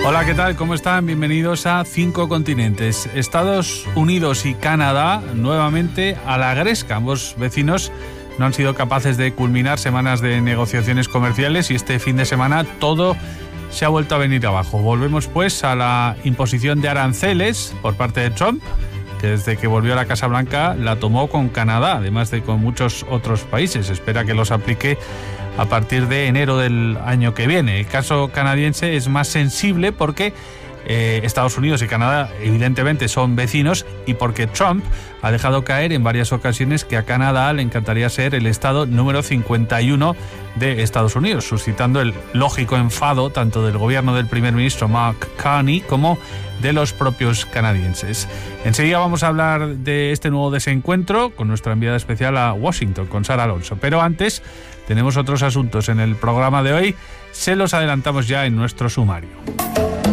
Hola, ¿qué tal? ¿Cómo están? Bienvenidos a 5 continentes. Estados Unidos y Canadá nuevamente a la gresca. Ambos vecinos no han sido capaces de culminar semanas de negociaciones comerciales y este fin de semana todo se ha vuelto a venir abajo. Volvemos pues a la imposición de aranceles por parte de Trump, que desde que volvió a la Casa Blanca la tomó con Canadá, además de con muchos otros países. Espera que los aplique a partir de enero del año que viene. El caso canadiense es más sensible porque Estados Unidos y Canadá evidentemente son vecinos y porque Trump ha dejado caer en varias ocasiones que a Canadá le encantaría ser el estado número 51 de Estados Unidos, suscitando el lógico enfado tanto del gobierno del primer ministro Mark Carney como de los propios canadienses. Enseguida vamos a hablar de este nuevo desencuentro con nuestra enviada especial a Washington, con Sara Alonso. Pero antes tenemos otros asuntos en el programa de hoy, se los adelantamos ya en nuestro sumario.